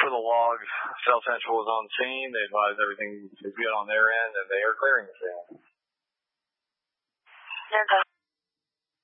for the log, South Central was on scene. They advised everything is good on their end, and they are clearing the scene. They're good.